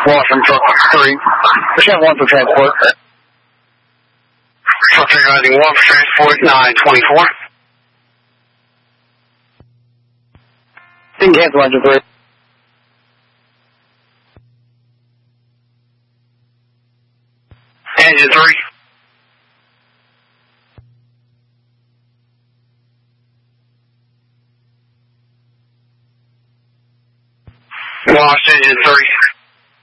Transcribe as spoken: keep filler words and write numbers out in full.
Washington truck three. Percent one for transport. Truck three rising one for transport, nine twenty-four. Didn't cancel engine three. Engine three. Lost engine three.